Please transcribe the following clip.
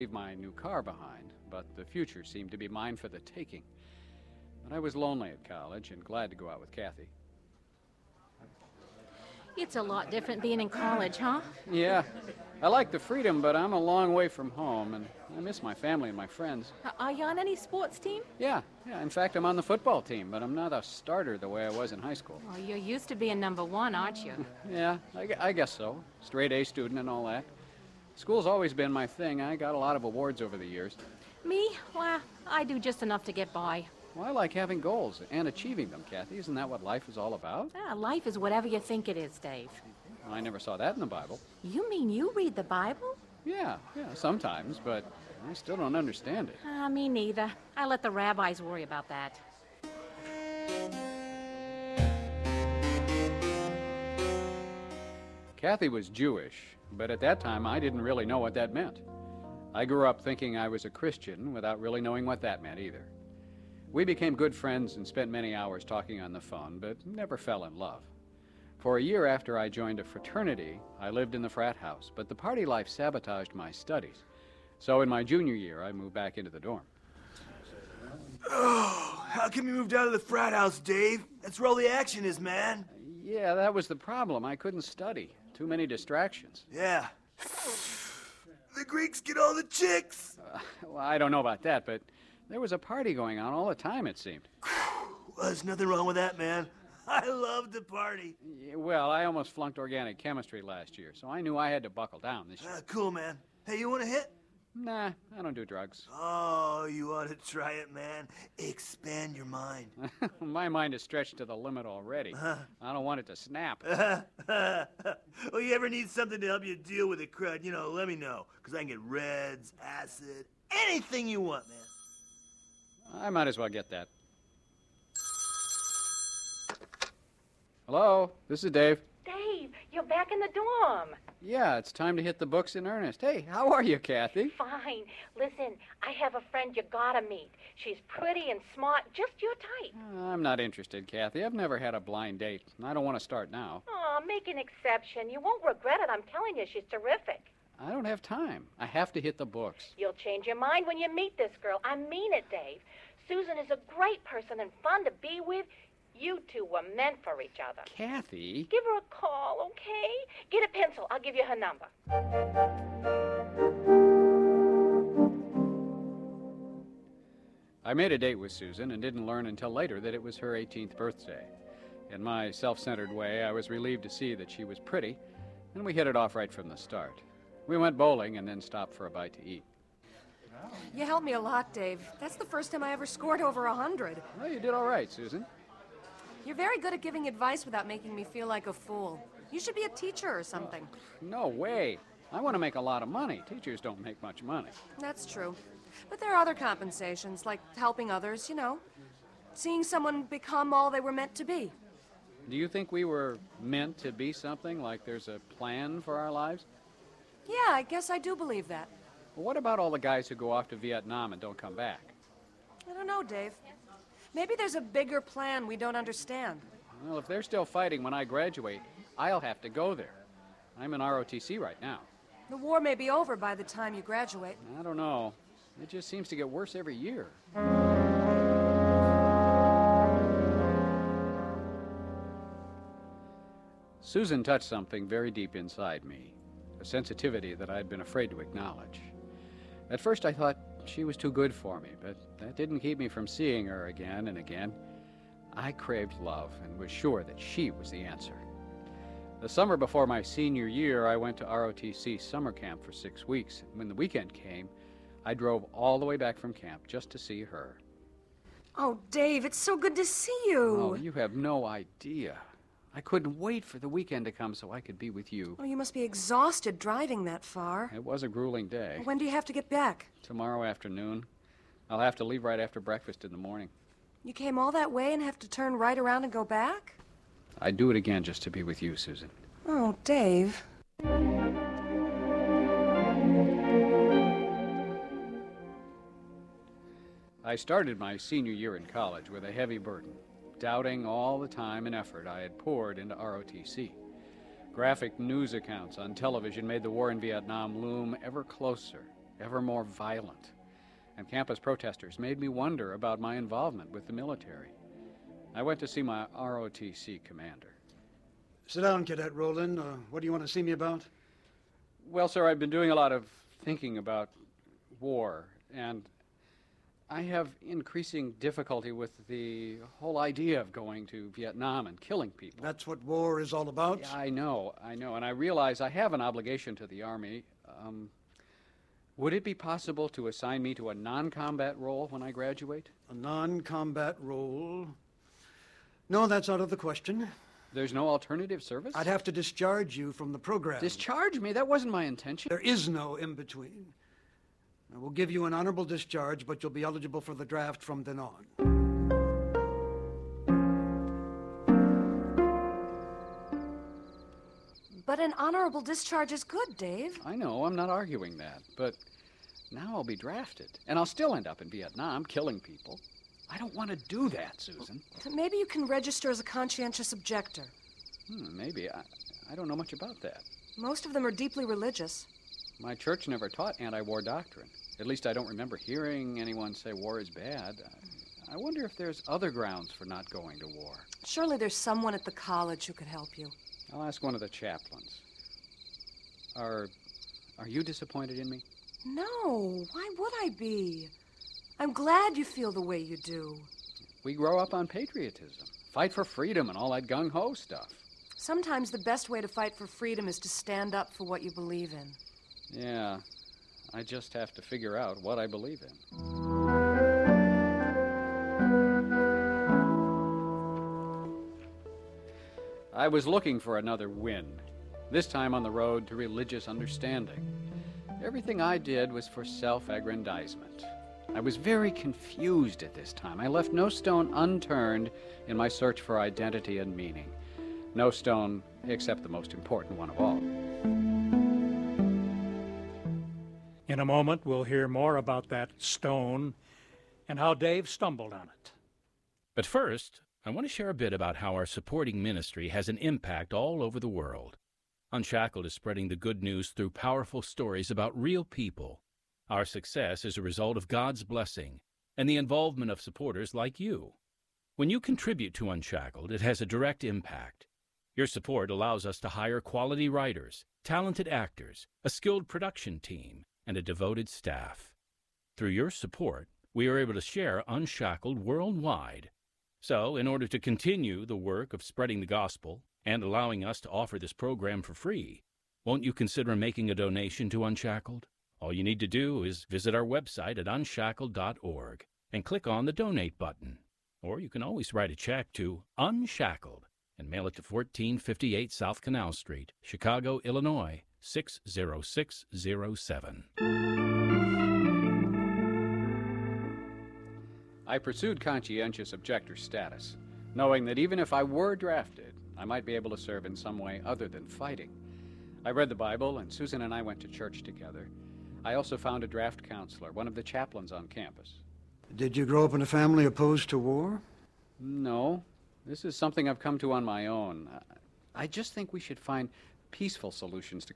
leave my new car behind, but the future seemed to be mine for the taking. But I was lonely at college and glad to go out with Kathy. It's a lot different being in college, huh? Yeah, I like the freedom, but I'm a long way from home, and I miss my family and my friends. Are you on any sports team? Yeah. In fact, I'm on the football team, but I'm not a starter the way I was in high school. Well, you're used to being number one, aren't you? Yeah, I guess so. Straight A student and all that. School's always been my thing. I got a lot of awards over the years. Me? Well, I do just enough to get by. Well, I like having goals and achieving them, Kathy. Isn't that what life is all about? Life is whatever you think it is, Dave. Well, I never saw that in the Bible. You mean you read the Bible? Yeah, sometimes, but I still don't understand it. Me neither. I let the rabbis worry about that. Kathy was Jewish, but at that time I didn't really know what that meant. I grew up thinking I was a Christian without really knowing what that meant either. We became good friends and spent many hours talking on the phone, but never fell in love. For a year after I joined a fraternity, I lived in the frat house, but the party life sabotaged my studies. So in my junior year, I moved back into the dorm. Oh, how come you moved out of the frat house, Dave? That's where all the action is, man. Yeah, that was the problem. I couldn't study. Too many distractions. Yeah. The Greeks get all the chicks. Well, I don't know about that, but there was a party going on all the time, it seemed. Well, there's nothing wrong with that, man. I love to party. Yeah, well, I almost flunked organic chemistry last year, so I knew I had to buckle down this year. Cool, man. Hey, you want a hit? Nah, I don't do drugs. Oh, you ought to try it, man. Expand your mind. My mind is stretched to the limit already. I don't want it to snap. Well, you ever need something to help you deal with the crud, let me know. Because I can get reds, acid, anything you want, man. I might as well get that. Hello, this is Dave. Dave, you're back in the dorm. Yeah, it's time to hit the books in earnest. Hey, how are you, Kathy? Fine. Listen, I have a friend you gotta meet. She's pretty and smart, just your type. I'm not interested, Kathy. I've never had a blind date. I don't want to start now. Oh, make an exception. You won't regret it. I'm telling you, she's terrific. I don't have time. I have to hit the books. You'll change your mind when you meet this girl. I mean it, Dave. Susan is a great person and fun to be with. You two were meant for each other. Kathy? Give her a call, okay? Get a pencil. I'll give you her number. I made a date with Susan and didn't learn until later that it was her 18th birthday. In my self-centered way, I was relieved to see that she was pretty, and we hit it off right from the start. We went bowling and then stopped for a bite to eat. You helped me a lot, Dave. That's the first time I ever scored over 100. Well, you did all right, Susan. You're very good at giving advice without making me feel like a fool. You should be a teacher or something. No way. I want to make a lot of money. Teachers don't make much money. That's true. But there are other compensations, like helping others, seeing someone become all they were meant to be. Do you think we were meant to be something, like there's a plan for our lives? Yeah, I guess I do believe that. Well, what about all the guys who go off to Vietnam and don't come back? I don't know, Dave. Maybe there's a bigger plan we don't understand. Well, if they're still fighting when I graduate, I'll have to go there. I'm in ROTC right now. The war may be over by the time you graduate. I don't know. It just seems to get worse every year. Susan touched something very deep inside me, a sensitivity that I'd been afraid to acknowledge. At first I thought she was too good for me, but that didn't keep me from seeing her again and again. I craved love and was sure that she was the answer. The summer before my senior year, I went to ROTC summer camp for 6 weeks. When the weekend came, I drove all the way back from camp just to see her. Oh, Dave, it's so good to see you. Oh, you have no idea. I couldn't wait for the weekend to come so I could be with you. Oh, you must be exhausted driving that far. It was a grueling day. When do you have to get back? Tomorrow afternoon. I'll have to leave right after breakfast in the morning. You came all that way and have to turn right around and go back? I'd do it again just to be with you, Susan. Oh, Dave. I started my senior year in college with a heavy burden, doubting all the time and effort I had poured into ROTC. Graphic news accounts on television made the war in Vietnam loom ever closer, ever more violent. And campus protesters made me wonder about my involvement with the military. I went to see my ROTC commander. Sit down, Cadet Rowland. What do you want to see me about? Well, sir, I've been doing a lot of thinking about war, and I have increasing difficulty with the whole idea of going to Vietnam and killing people. That's what war is all about? Yeah, I know, and I realize I have an obligation to the Army. Would it be possible to assign me to a non-combat role when I graduate? A non-combat role? No, that's out of the question. There's no alternative service? I'd have to discharge you from the program. Discharge me? That wasn't my intention. There is no in-between. I will give you an honorable discharge, but you'll be eligible for the draft from then on. But an honorable discharge is good, Dave. I know, I'm not arguing that, but now I'll be drafted, and I'll still end up in Vietnam killing people. I don't want to do that, Susan. Maybe you can register as a conscientious objector. Maybe. I don't know much about that. Most of them are deeply religious. My church never taught anti-war doctrine. At least I don't remember hearing anyone say war is bad. I wonder if there's other grounds for not going to war. Surely there's someone at the college who could help you. I'll ask one of the chaplains. Are you disappointed in me? No, why would I be? I'm glad you feel the way you do. We grow up on patriotism, fight for freedom and all that gung-ho stuff. Sometimes the best way to fight for freedom is to stand up for what you believe in. Yeah, I just have to figure out what I believe in. I was looking for another win, this time on the road to religious understanding. Everything I did was for self-aggrandizement. I was very confused at this time. I left no stone unturned in my search for identity and meaning. No stone except the most important one of all. In a moment, we'll hear more about that stone and how Dave stumbled on it. But first, I want to share a bit about how our supporting ministry has an impact all over the world. Unshackled is spreading the good news through powerful stories about real people. Our success is a result of God's blessing and the involvement of supporters like you. When you contribute to Unshackled, it has a direct impact. Your support allows us to hire quality writers, talented actors, a skilled production team, and a devoted staff. Through your support, we are able to share Unshackled worldwide. So, in order to continue the work of spreading the gospel and allowing us to offer this program for free, won't you consider making a donation to Unshackled? All you need to do is visit our website at unshackled.org and click on the Donate button. Or you can always write a check to Unshackled and mail it to 1458 South Canal Street, Chicago, Illinois, 60607. I pursued conscientious objector status, knowing that even if I were drafted, I might be able to serve in some way other than fighting. I read the Bible, and Susan and I went to church together. I also found a draft counselor, one of the chaplains on campus. Did you grow up in a family opposed to war? No, this is something I've come to on my own. I just think we should find peaceful solutions to